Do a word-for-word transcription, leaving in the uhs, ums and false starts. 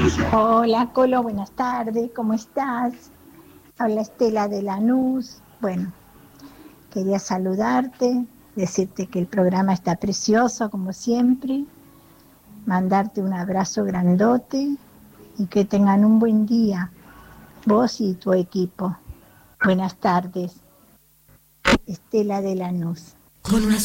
Hola, Colo, buenas tardes, ¿cómo estás? Habla Estela de Lanús. Bueno, quería saludarte, decirte que el programa está precioso, como siempre, mandarte un abrazo grandote y que tengan un buen día, vos y tu equipo. Buenas tardes, Estela de Lanús. Con una